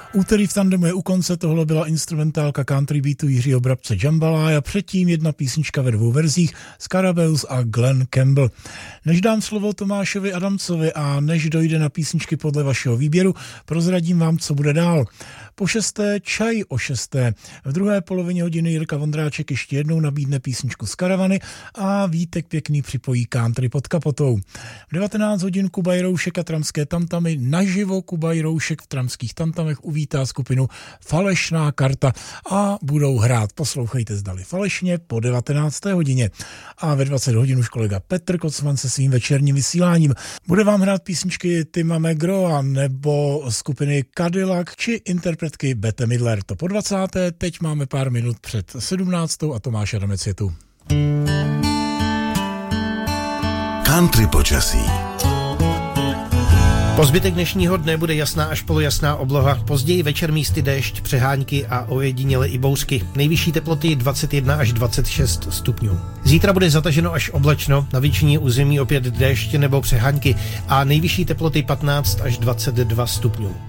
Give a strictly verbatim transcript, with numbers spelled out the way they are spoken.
Úterý v tandemu je u konce, tohle byla instrumentálka country beatu Jiřího Brabce Jambalája, předtím jedna písnička ve dvou verzích Scarabeus a Glenn Campbell. Než dám slovo Tomášovi Adamcovi a než dojde na písničky podle vašeho výběru, prozradím vám, co bude dál. Po šesté čaj o šesté. V druhé polovině hodiny Jirka Vondráček ještě jednou nabídne písničku z Karavany a Vítek Pěkný připojí country pod kapotou. V devatenáct hodin Kuba Jiroušek a Tramské tamtamy. Naživo Kuba Jiroušek v Tramských tamtamech uvítá skupinu Falešná karta a budou hrát. Poslouchejte, zdali falešně, po devatenácté hodině. A ve dvacet hodin už kolega Petr Kocman se svým večerním vysíláním. Bude vám hrát písničky Tima McGrawa nebo skupiny Cadillac či interpretky Bette Midler. To po dvacáté Teď máme pár minut před sedmnáctou a Tomáš Adamec je tu. Country počasí. Po zbytek dnešního dne bude jasná až polojasná obloha, později večer místy déšť, přehánky a ojediněle i bouřky. Nejvyšší teploty dvacet jedna až dvacet šest stupňů. Zítra bude zataženo až oblačno, na většině území opět déšť nebo přehánky a nejvyšší teploty patnáct až dvacet dva stupňů.